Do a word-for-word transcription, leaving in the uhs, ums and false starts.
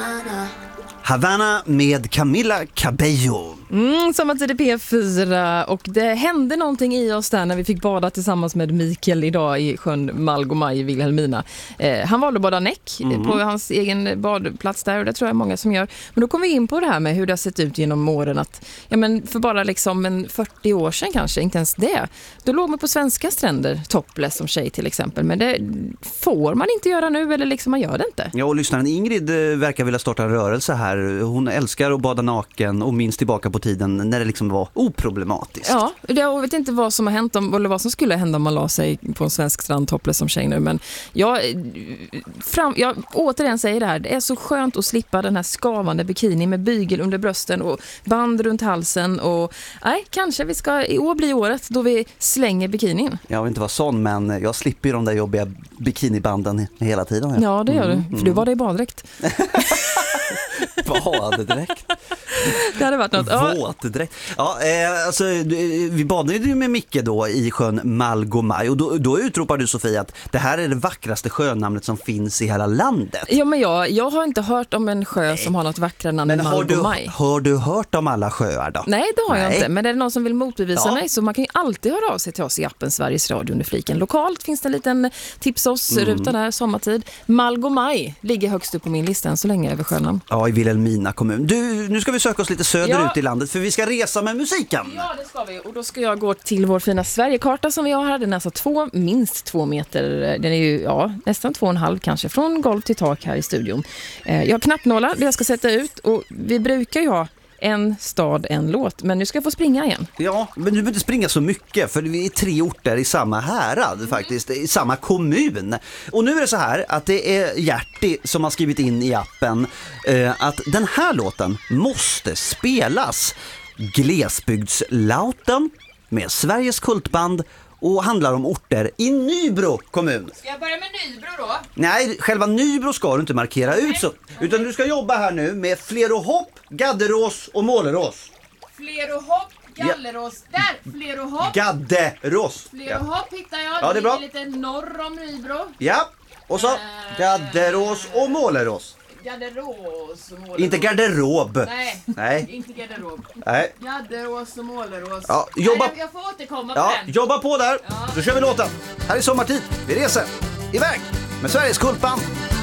Havana med Camila Cabello. Mm, sommartid i P fyra, och det hände någonting i oss där när vi fick bada tillsammans med Mikael idag i sjön Malgomaj i Vilhelmina. Eh, han valde att bada näck mm. på hans egen badplats där, och det tror jag många som gör. Men då kom vi in på det här med hur det har sett ut genom åren, att ja, men för bara liksom en fyrtio år sedan kanske, inte ens det. Då låg man på svenska stränder topless som tjej till exempel, men det får man inte göra nu, eller liksom man gör det inte. Ja, och lyssnaren Ingrid verkar vilja starta en rörelse här. Hon älskar att bada naken och minns tillbaka på tiden när det liksom var oproblematiskt. Ja, jag vet inte vad som har hänt om, eller vad som skulle hända om man la sig på en svensk strand topless som tjej nu, men jag, fram, jag återigen säger det här, det är så skönt att slippa den här skavande bikini med bygel under brösten och band runt halsen, och nej, kanske vi ska i år bli året då vi slänger bikinin. Jag vill inte vara sån, men jag slipper ju de där jobbiga bikinibanden hela tiden. Ja, det gör mm, du, för mm. du var det i baddräkt. Baddräkt. Det hade varit något. Våtdräkt. Ja, eh, alltså, vi badade ju med Micke då i sjön Malgomaj, och då, då utropar du, Sofia, att det här är det vackraste sjönamnet som finns i hela landet. Ja, men jag, jag har inte hört om en sjö som har något vackrare namn än Malgomaj. Har, har du hört om alla sjöar då? Nej, det har Nej. jag inte. Men är det någon som vill motbevisa ja. mig, så man kan ju alltid höra av sig till oss i appen Sveriges Radio under fliken. Lokalt finns det en liten tips oss-ruta mm. där, sommartid. Malgomaj ligger högst upp på min lista än så länge över sjönamn. Ja, i Vilhelmina kommun. Du, nu ska vi söka oss lite söderut ja. i landet, för vi ska resa med musiken. Ja, det ska vi. Och då ska jag gå till vår fina Sverigekarta som vi har här. Den är alltså två, minst två meter. Den är ju ja, nästan två och en halv kanske, från golv till tak här i studion. Jag har knappnålar det jag ska sätta ut, och vi brukar ju ha en stad, en låt. Men nu ska jag få springa igen. Ja, men du behöver inte springa så mycket, för vi är tre orter i samma härad mm. faktiskt, i samma kommun. Och nu är det så här att det är Hjärti som har skrivit in i appen eh, att den här låten måste spelas. Glesbygdslauten med Sveriges kultband, och handlar om orter i Nybro kommun. Ska jag börja med Nybro då? Nej, själva Nybro ska du inte markera okay. ut så. Utan du ska jobba här nu med Flerohopp, Gadderås och Målerås. Flerohopp, Gallerås. Ja. Där, Flerohopp. Gadderås. Flerohopp ja. hittar jag. Ja, det är bra. Lite norr om Nybro. Ja, och så Gadderås och Målerås. Gadderås och Målerås. Inte garderob. Nej, Nej. inte garderob. Nej. Gadderås och Målerås. Ja, jobba. Nej, jag får återkomma ja, på den. Jobba på där. Ja. Då kör vi låten. Här är sommartid. Vi reser iväg med Sveriges kultband.